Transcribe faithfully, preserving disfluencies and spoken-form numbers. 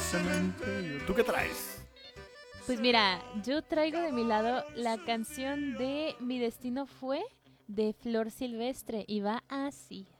cementerio. ¿Tú qué traes? Pues mira, yo traigo de mi lado la canción de Mi Destino Fue de Flor Silvestre y va así.